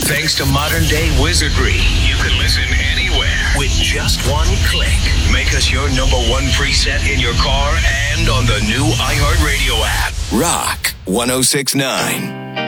Thanks to modern day wizardry, you can listen anywhere with just one click. Make us your number one preset in your car and on the new iHeartRadio app. Rock 1069.